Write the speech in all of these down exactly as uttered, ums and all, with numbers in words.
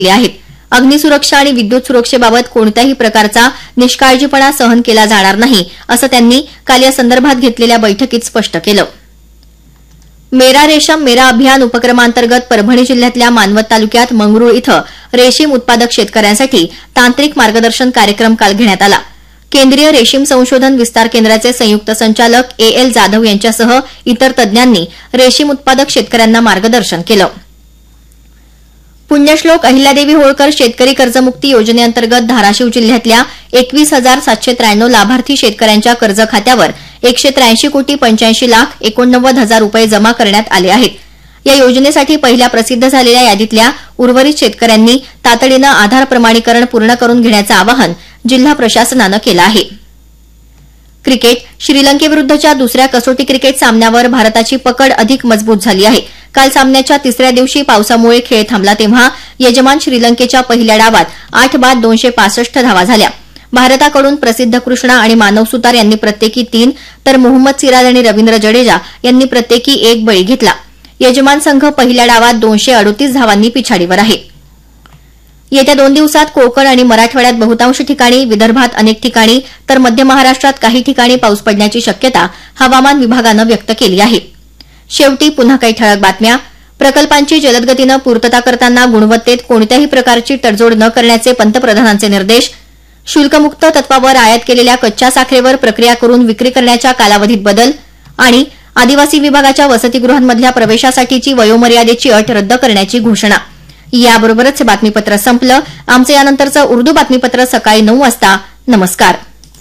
आहेत. अग्निसुरक्षा आणि विद्युत सुरक्षेबाबत कोणत्याही प्रकारचा निष्काळजीपणा सहन केला जाणार नाही, असं त्यांनी काल या संदर्भात घेतलेल्या बैठकीत स्पष्ट केलं. मेरा रेशम मेरा अभियान उपक्रमांतर्गत परभणी जिल्ह्यातल्या मानवत तालुक्यात मंगरुळ इथं रेशीम उत्पादक शेतकऱ्यांसाठी तांत्रिक मार्गदर्शन कार्यक्रम काल घेण्यात आला. केंद्रीय रेशीम संशोधन विस्तार केंद्राचे संयुक्त संचालक ए एल जाधव यांच्यासह इतर तज्ज्ञांनी रेशीम उत्पादक शेतकऱ्यांना मार्गदर्शन केलं. पुण्यश्लोक अहिल्यादेवी होळकर शेतकरी कर्जमुक्ती योजनेअंतर्गत धाराशिव जिल्ह्यातल्या एकवीस हजार सातशे त्र्याण्णव लाभार्थी शेतकऱ्यांच्या कर्ज खात्यावर एकशे त्र्याऐंशी कोटी पंच्याऐंशी लाख एकोणनव्वद हजार रुपये जमा करण्यात आले आहेत. या योजनेसाठी पहिल्या प्रसिद्ध झालेल्या यादीतल्या उर्वरित शेतकऱ्यांनी तातडीनं आधार प्रमाणीकरण पूर्ण करून घेण्याचं आवाहन जिल्हा प्रशासनानं केलं आहे. क्रिकेट श्रीलंकेविरुद्धच्या दुसऱ्या कसोटी क्रिकेट सामन्यावर भारताची पकड अधिक मजबूत झाली आहे. काल सामन्याच्या तिसऱ्या दिवशी पावसामुळे खेळ थांबला तेव्हा यजमान श्रीलंकेच्या पहिल्या डावात आठ बाद दोनशे पासष्ट धावा झाल्या. भारताकडून प्रसिद्ध कृष्णा आणि मानव सुतार यांनी प्रत्येकी तीन तर मोहम्मद सिराज आणि रवींद्र जडेजा यांनी प्रत्येकी एक बळी घेतला. यजमान संघ पहिल्या डावात दोनशे अडोतीस धावांनी पिछाडीवर आहे. येत्या दोन दिवसात कोकण आणि मराठवाड्यात बहुतांश ठिकाणी, विदर्भात अनेक ठिकाणी तर मध्य महाराष्ट्रात काही ठिकाणी पाऊस पडण्याची शक्यता हवामान विभागानं व्यक्त केली आहे. शेवटी पुन्हा काही ठळक बातम्या. प्रकल्पांची जलदगतीनं पूर्तता करताना गुणवत्तेत कोणत्याही प्रकारची तडजोड न करण्याचे पंतप्रधानांचे निर्देश. शुल्कमुक्त तत्वावर आयात केलेल्या कच्च्या साखरेवर प्रक्रिया करून विक्री करण्याच्या कालावधीत बदल आणि आदिवासी विभागाच्या वसतिगृहांमधल्या प्रवेशासाठीची वयोमर्यादेची अट रद्द करण्याची घोषणा. याबरोबरच हे बातमीपत्र संपलं. आमचं यानंतरचं उर्दू बातमीपत्र सकाळी नऊ वाजता. नमस्कार.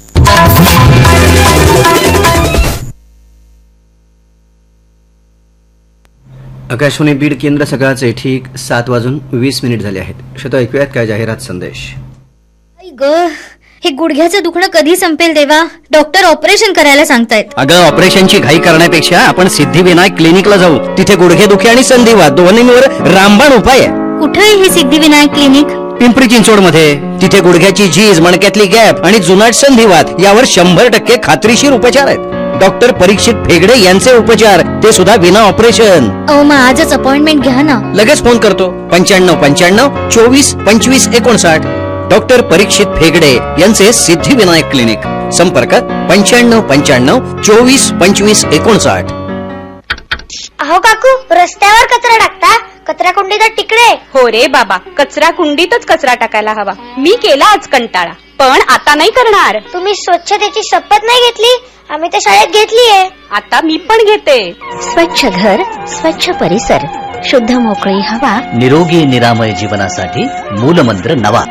आकाशवाणी बीड केंद्र सकाळचे ठीक सात वाजून वीस मिनिट झाले आहेत. श्रोता ऐकूयात काय जाहिरात संदेश. हे गुडघ्याचं दुखणं कधी संपेल देवा? डॉक्टर ऑपरेशन करायला सांगतायत. अगं ऑपरेशनची घाई करण्यापेक्षा आपण सिद्धिविनायक क्लिनिकला जाऊ. तिथे गुडघेदुखी आणि संधिवात दोन्हींवर रामबाण उपाय आहे. कुठे हे सिद्धिविनायक क्लिनिक? पिंपरी चिंचवड मध्ये. तिथे गुडघ्याची झीज, मणक्यातली गॅप आणि जुनाट संधिवात यावर शंभर टक्के खात्रीशीर उपचार आहेत. डॉक्टर परीक्षित फेगडे यांचे उपचार, ते सुद्धा विना ऑपरेशन. अहो मग आजच अपॉइंटमेंट घ्या ना. लगेच फोन करतो. पंच्याण्णव पंच्याण्णव चोवीस पंचवीस एकोणसाठ. डॉक्टर परीक्षित फेगडे यांचे सिद्धिविनायक क्लिनिक. संपर्क पंच्याण्णव पंच्याण्णव चोवीस पंचवीस एकोणसाठ. अहो काकू, रस्त्यावर कचरा टाकता, कचरा कुंडीत तिकडे. हो रे बाबा, कचरा कुंडीतच कचरा टाकायला हवा. मी केला आज कंटाळा, पण आता नाही करणार. तुम्ही स्वच्छतेची शपथ नाही घेतली? आम्ही तर शाळेत घेतलीये. आता मी पण घेते. स्वच्छ घर, स्वच्छ परिसर, शुद्ध मोकळी हवा, निरोगी निरामय जीवनासाठी मूलमंत्र नवा.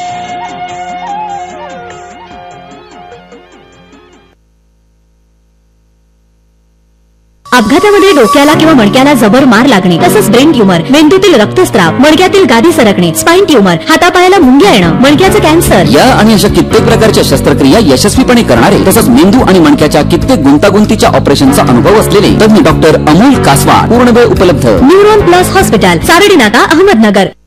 अपघातामध्ये डोक्याला किंवा मणक्याला जबर मार लागणे, तसंच ब्रेन ट्यूमर, मेंदूतील रक्तस्राव, मणक्यातील गादी सरकणे, स्पाइन ट्यूमर, हातापायाला मुंग्या येणं, मणक्याचं कॅन्सर या आणि अशा कित्येक प्रकारच्या शस्त्रक्रिया यशस्वीपणे करणारे तसंच मेंदू आणि मणक्याच्या कित्येक गुंतागुंतीच्या ऑपरेशनचा अनुभव असलेले तज्ञ डॉक्टर अमोल कासवाड पूर्ण वेळ उपलब्ध. न्यूरॉन प्लस हॉस्पिटल, सारडी नाका, अहमदनगर.